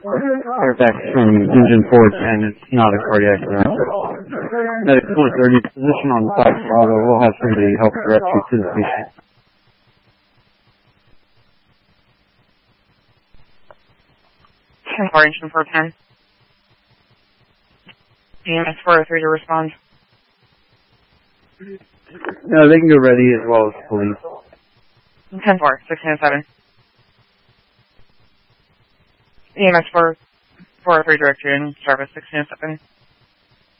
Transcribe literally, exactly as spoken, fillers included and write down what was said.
Fairfax from engine four ten, it's not a cardiac arrest. Medic four thirty, position on the five Bravo, we'll have somebody help direct you to the patient. ten four, engine four ten. E M S four oh three to respond. No, they can go ready as well as police. ten four, sixteen oh seven. E M S four oh three direct you in service, sixteen oh seven.